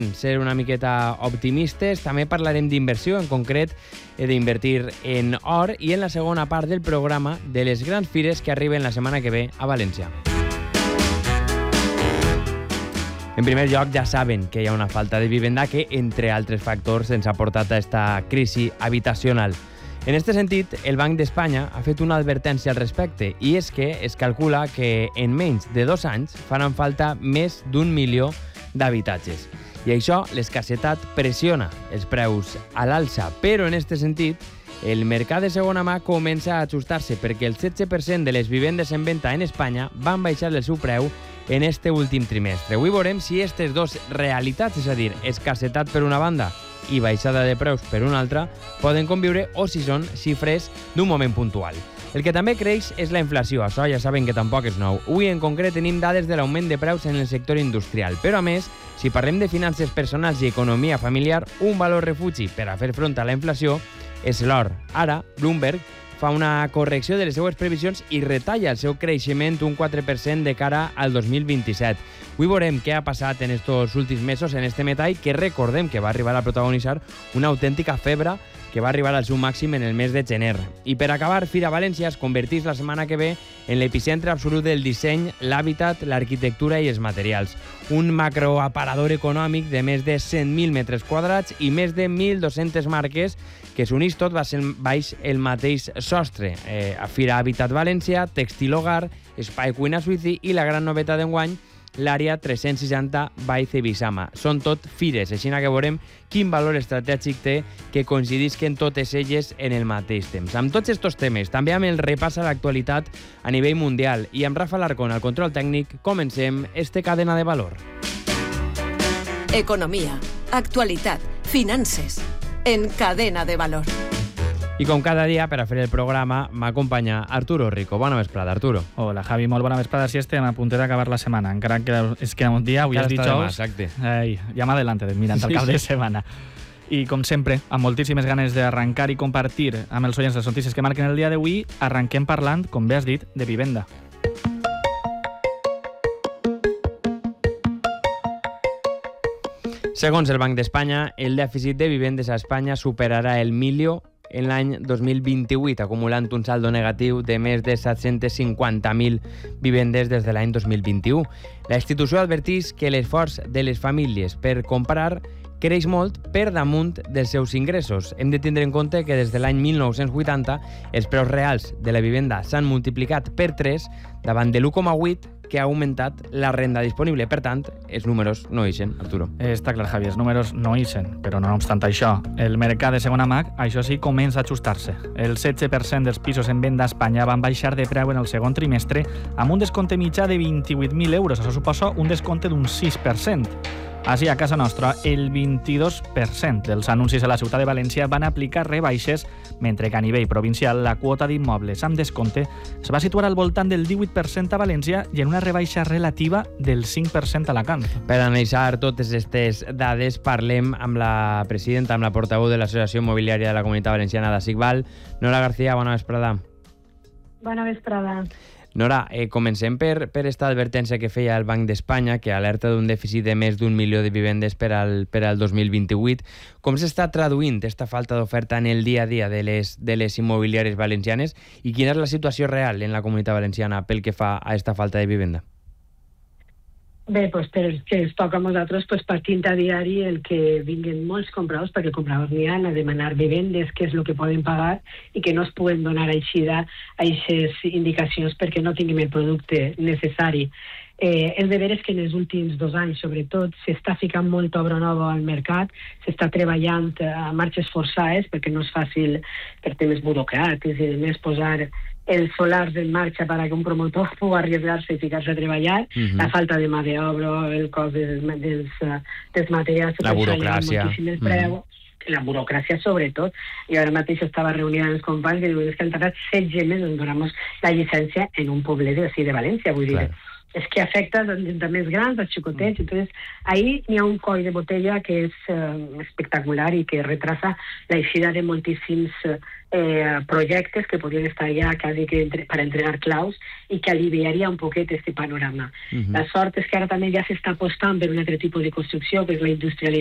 ser una miqueta optimistes. També parlarem d'inversió, en concret d'invertir en or, i en la segona part del programa de les grans fires que arriben la setmana que ve a València. En primer lloc, ja saben que hi ha una falta de vivenda que, entre altres factors, ens ha portat a esta crisi habitacional. En aquest sentit, el Banc d'Espanya ha fet una advertència al respecte, i és que es calcula que en menys de 2 anys faran falta més d'1 milió d'habitatges. I això, l'escassetat, pressiona els preus a l'alça. Però en aquest sentit, el mercat de segona mà comença a ajustar-se, perquè el 16% de les vivendes en venda en Espanya van baixar el seu preu en este últim trimestre. Avui veurem si aquestes dues realitats, és a dir, escassetat per una banda i baixada de preus per una altra, poden conviure o si són xifres d'un moment puntual. El que també creix és la inflació. Això ja saben que tampoc és nou. Avui en concret tenim dades de l'augment de preus en el sector industrial. Però a més, si parlem de finances personals i economia familiar, un valor refugi per a fer front a la inflació és l'or. Ara, Bloomberg fa una correcció de les seues previsions i retalla el seu creixement un 4% de cara al 2027. Avui veurem què ha passat en estos últims mesos en este metall, que recordem que va arribar a protagonitzar una autèntica febre que va arribar al seu màxim en el mes de gener. I per acabar, Fira València es converteix la setmana que ve en l'epicentre absolut del disseny, l'hàbitat, l'arquitectura i els materials. Un macroaparador econòmic de més de 100.000 metres quadrats i més de 1.200 marques que s'unís tot baix el mateix sostre. A Fira Habitat València, Textil Hogar, Espai Cuina Suïci i la gran novetat d'enguany, l'àrea 360 by Cebisama. Són tot fires, així que veurem quin valor estratègic té que coincidisquen totes elles en el mateix temps. Amb tots aquests temes, també amb el repàs a l'actualitat a nivell mundial i amb Rafa Larcón al control tècnic, comencem este Cadena de Valor. Economia, actualitat, finances, en Cadena de Valor. I com cada dia, per a fer el programa, m'acompanya Arturo Rico. Bona vesprada, Arturo. Hola, Javi, molt bona vesprada. Si estem a punt d'acabar la setmana. Encara que es queda un dia, avui és dijous. Exacte. Ja m'adelante, mirant el cap de setmana. I, com sempre, amb moltíssimes ganes d'arrencar i compartir amb els oients les notícies que marquen el dia d'avui, arrenquem parlant, com bé has dit, de vivenda. Segons el Banc d'Espanya, el dèficit de vivendes a Espanya superarà el milió en l'any 2028, acumulant un saldo negatiu de més de 750.000 vivendes des de l'any 2021. La institució advertís que l'esforç de les famílies per comprar creix molt per damunt dels seus ingressos. Hem de tindre en compte que des de l'any 1980 els preus reals de la vivenda s'han multiplicat per 3 davant de l'1,8 que ha augmentat la renda disponible. Per tant, els números no ixen, Arturo. Està clar, Javi, els números no ixen, però no obstant això, el mercat de segona mà, això sí, comença a ajustar-se. El 16% dels pisos en venda a Espanya van baixar de preu en el segon trimestre amb un descompte mitjà de 28.000 euros. Això suposa un descompte d'un 6%. Així, a casa nostra, el 22% dels anuncis a la ciutat de València van aplicar rebaixes, mentre que a nivell provincial la quota d'immobles amb descompte es va situar al voltant del 18% a València i en una rebaixa relativa del 5% a Alacant. Per analitzar totes aquestes dades, parlem amb la presidenta, amb la portaveu de l'Associació Immobiliària de la Comunitat Valenciana d'Asigval, Nora García. Bona vesprada. Bona vesprada. Nora, comencem per esta advertència que feia el Banc d'Espanya, que alerta d'un dèficit de més d'1 milió de vivendes per al 2028. Com s'està traduint aquesta falta d'oferta en el dia a dia de les immobiliàries valencianes i quina és la situació real en la Comunitat Valenciana pel que fa a aquesta falta de vivenda? Bé, doncs per que ens toca a nosaltres partint a diari el que vinguen molts compradors, perquè compradors n'hi ha, a demanar vivendes, què és el que poden pagar i que no es puguen donar així a aquestes indicacions perquè no tinguem el producte necessari. És de veres que en els últims 2 anys, sobretot, s'està ficant molt obra nova al mercat, s'està treballant a marxes forçades, perquè no és fàcil per temes burocràtics i més posar els solars en marxa per a que un promotor pugui arribar-se i ficar-se a treballar, la falta de mà d'obra, el cost dels materials, la burocràcia, la burocràcia sobretot. I ara mateix estava reunida amb els companys que diuen que han tardat 16 mesos en donar-nos la llicència en un poblet de València, vull dir, és que afecta de més grans, als xicotets. Entonces, ahí n'hi ha un coll de botella que és espectacular i que retrasa l'eixida de moltíssims projectes que podrien estar ja quasi que per entregar claus i que aliviaria un poquet este panorama. La sort és que ara també ja s'està apostant per un altre tipus de construcció, que és la industrialització